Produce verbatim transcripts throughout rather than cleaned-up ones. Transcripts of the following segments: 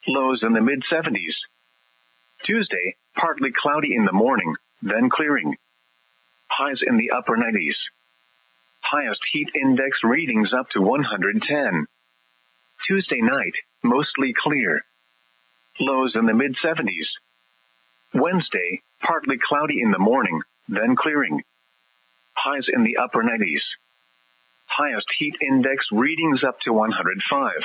Lows in the mid seventies. Tuesday, partly cloudy in the morning, then clearing. Highs in the upper nineties. Highest heat index readings up to one hundred ten. Tuesday night, mostly clear. Lows in the mid seventies. Wednesday, partly cloudy in the morning, then clearing. Highs in the upper nineties. Highest heat index readings up to one hundred five.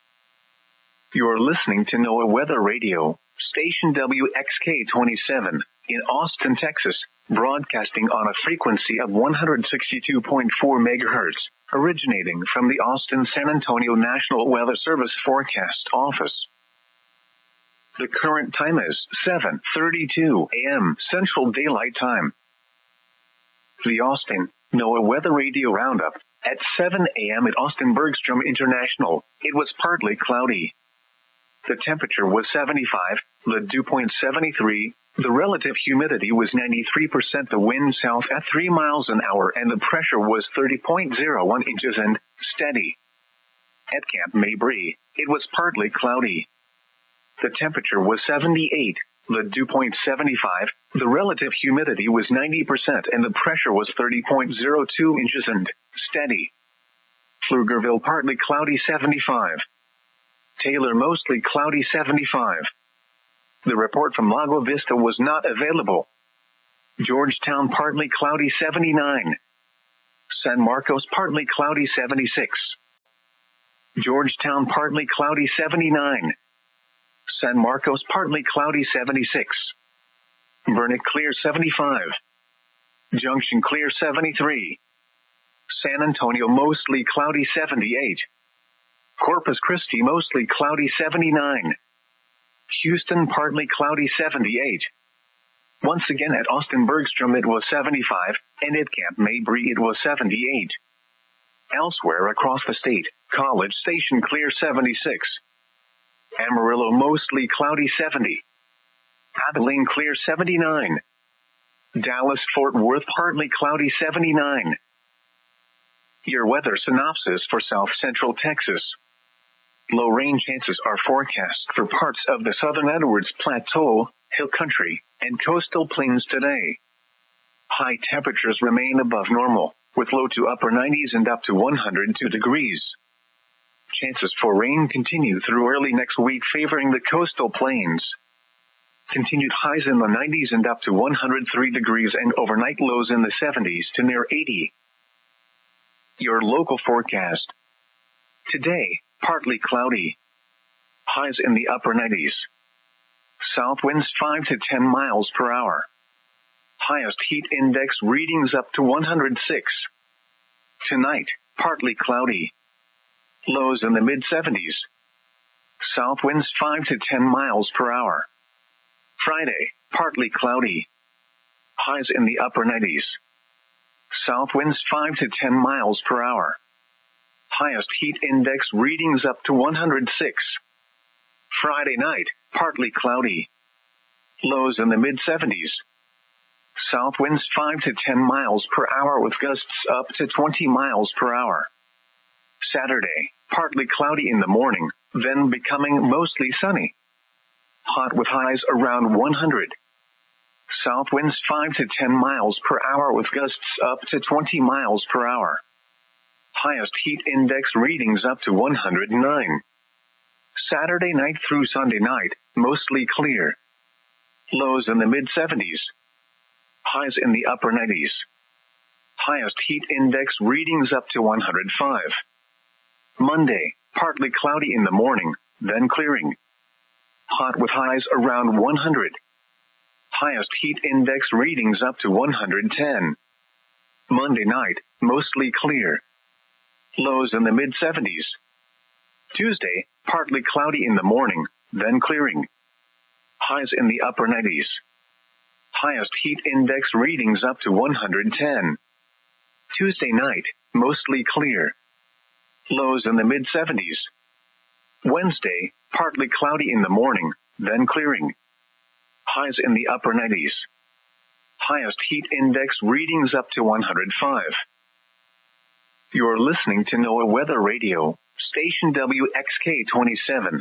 You're listening to NOAA Weather Radio, station W X K twenty-seven, in Austin, Texas, broadcasting on a frequency of one hundred sixty-two point four megahertz, originating from the Austin-San Antonio National Weather Service Forecast Office. The current time is seven thirty-two a.m. Central Daylight Time. The Austin NOAA Weather Radio Roundup. At seven a.m. at Austin Bergstrom International, it was partly cloudy. The temperature was seventy-five, the dew point seventy-three, the relative humidity was ninety-three percent, the wind south at three miles an hour, and the pressure was thirty point zero one inches and steady. At Camp Mabry, it was partly cloudy. The temperature was seventy-eight, the dew point seventy-five, the relative humidity was ninety percent, and the pressure was thirty point zero two inches and steady. Pflugerville partly cloudy seventy-five. Taylor mostly cloudy seventy-five. The report from Lago Vista was not available. Georgetown partly cloudy seventy-nine. San Marcos partly cloudy seventy-six. Georgetown partly cloudy seventy-nine. San Marcos partly cloudy seventy-six. Burnet clear seventy-five. Junction clear seventy-three. San Antonio mostly cloudy seventy-eight. Corpus Christi mostly cloudy seventy-nine. Houston partly cloudy seventy-eight. Once again at Austin Bergstrom it was seventy-five, and at Camp Mabry it was seventy-eight. Elsewhere across the state, College Station clear seventy-six. Amarillo mostly cloudy seventy. Abilene clear seventy-nine. Dallas Fort Worth partly cloudy seventy-nine. Your weather synopsis for South Central Texas. Low rain chances are forecast for parts of the southern Edwards Plateau, Hill Country, and coastal plains today. High temperatures remain above normal, with low to upper nineties and up to one hundred two degrees. Chances for rain continue through early next week, favoring the coastal plains. Continued highs in the nineties and up to one hundred three degrees, and overnight lows in the seventies to near eighty. Your local forecast. Today, partly cloudy. Highs in the upper nineties. South winds five to ten miles per hour. Highest heat index readings up to one hundred six. Tonight, partly cloudy. Lows in the mid seventies. South winds five to ten miles per hour. Friday, partly cloudy. Highs in the upper nineties. South winds five to ten miles per hour. Highest heat index readings up to one hundred six. Friday night, partly cloudy. Lows in the mid seventies. South winds five to ten miles per hour with gusts up to twenty miles per hour. Saturday, partly cloudy in the morning, then becoming mostly sunny. Hot with highs around one hundred. South winds five to ten miles per hour with gusts up to twenty miles per hour. Highest heat index readings up to one hundred nine. Saturday night through Sunday night, mostly clear. Lows in the mid seventies. Highs in the upper nineties. Highest heat index readings up to one hundred five. Monday, partly cloudy in the morning, then clearing. Hot with highs around one hundred. Highest heat index readings up to one hundred ten. Monday night, mostly clear. Lows in the mid seventies. Tuesday, partly cloudy in the morning, then clearing. Highs in the upper nineties. Highest heat index readings up to one hundred ten. Tuesday night, mostly clear. Lows in the mid seventies. Wednesday, partly cloudy in the morning, then clearing. Highs in the upper nineties. Highest heat index readings up to one hundred five. You're listening to NOAA Weather Radio, station W X K twenty-seven.